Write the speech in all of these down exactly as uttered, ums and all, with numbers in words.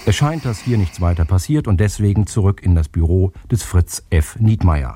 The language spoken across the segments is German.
Es scheint, dass hier nichts weiter passiert und deswegen zurück in das Büro des Fritz F. Niedmeyer.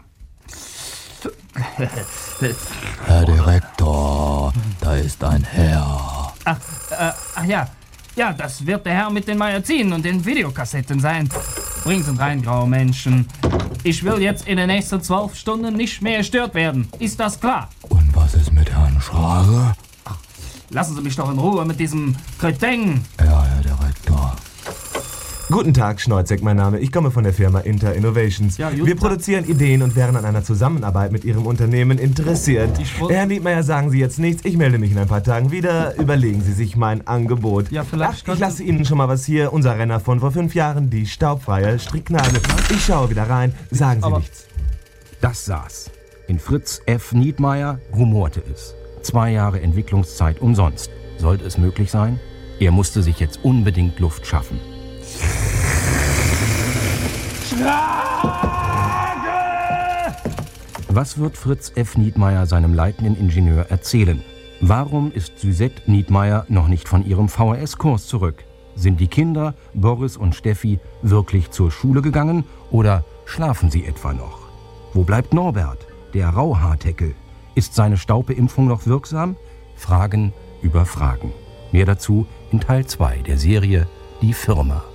Herr Direktor, da ist ein Herr. Ach, äh, ach ja, ja, das wird der Herr mit den Magazinen und den Videokassetten sein. Bringen Sie rein, graue Menschen. Ich will jetzt in den nächsten zwölf Stunden nicht mehr gestört werden. Ist das klar? Und was ist mit Herrn Schrage? Ach, lassen Sie mich doch in Ruhe mit diesem Kretin. Ja, Herr Direktor. Guten Tag, Schneuzek, mein Name. Ich komme von der Firma Inter Innovations. Ja, guten Wir Tag. produzieren Ideen und wären an einer Zusammenarbeit mit Ihrem Unternehmen interessiert. Ich wollt- Herr Niedmeyer, sagen Sie jetzt nichts. Ich melde mich in ein paar Tagen wieder. Überlegen Sie sich mein Angebot. Ja, vielleicht Ach, ich könnte- lasse Ihnen schon mal was hier. Unser Renner von vor fünf Jahren, die staubfreie Stricknadel. Ich schaue wieder rein. Sagen Sie Aber- nichts. Das saß. In Fritz F. Niedmeyer rumorte es. Zwei Jahre Entwicklungszeit umsonst. Sollte es möglich sein? Er musste sich jetzt unbedingt Luft schaffen. Was wird Fritz F. Niedmeyer seinem leitenden Ingenieur erzählen? Warum ist Suzette Niedmeyer noch nicht von ihrem V H S-Kurs zurück? Sind die Kinder, Boris und Steffi, wirklich zur Schule gegangen oder schlafen sie etwa noch? Wo bleibt Norbert, der Rauhaarteckel? Ist seine Staupeimpfung noch wirksam? Fragen über Fragen. Mehr dazu in Teil zwei der Serie Die Firma.